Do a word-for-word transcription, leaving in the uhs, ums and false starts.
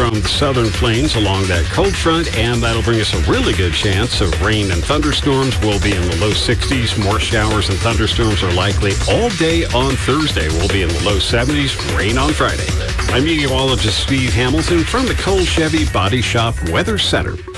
from the southern plains along that cold front, and that'll bring us a really good chance of rain and thunderstorms. We'll be in the low sixties. More showers and thunderstorms are likely all day on Thursday. We'll be in the low seventies. Rain on Friday. I'm meteorologist Steve Hamilton from the Cole Chevy Body Shop Weather Center.